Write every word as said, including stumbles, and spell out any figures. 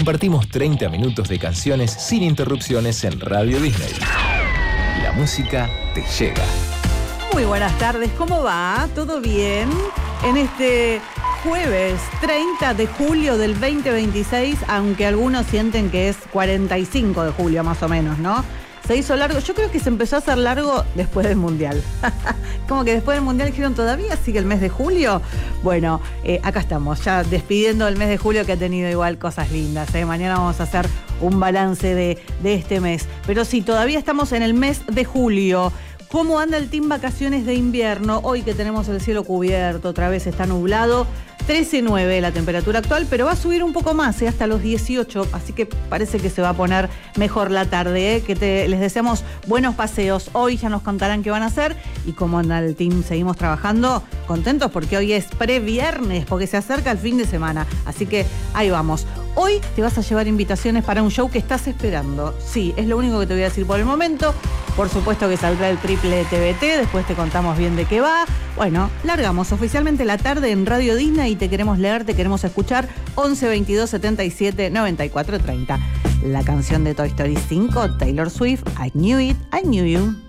compartimos treinta minutos de canciones sin interrupciones en Radio Disney. La música te llega. Muy buenas tardes, ¿cómo va? ¿Todo bien? En este jueves treinta de julio del veinte veintiséis, aunque algunos sienten que es cuarenta y cinco de julio más o menos, ¿no? Se hizo largo, yo creo que se empezó a hacer largo después del Mundial. Como que después del Mundial dijeron, ¿todavía sigue el mes de julio? Bueno, eh, acá estamos, ya despidiendo el mes de julio, que ha tenido igual cosas lindas, ¿eh? Mañana vamos a hacer un balance de, de este mes. Pero sí, todavía estamos en el mes de julio. ¿Cómo anda el team vacaciones de invierno? Hoy que tenemos el cielo cubierto, otra vez está nublado. trece nueve la temperatura actual, pero va a subir un poco más, ¿eh? Hasta los dieciocho, así que parece que se va a poner mejor la tarde, ¿eh? Que te, les deseamos buenos paseos. Hoy ya nos contarán qué van a hacer y cómo anda el team. Seguimos trabajando, contentos porque hoy es pre-viernes, porque se acerca el fin de semana, así que ahí vamos. Hoy te vas a llevar invitaciones para un show que estás esperando. Sí, es lo único que te voy a decir por el momento. Por supuesto que saldrá el triple T V T, después te contamos bien de qué va. Bueno, largamos oficialmente la tarde en Radio Disney y te queremos leer, te queremos escuchar. once veintidós setenta y siete noventa y cuatro treinta. La canción de Toy Story cinco, Taylor Swift, I Knew It, I Knew You.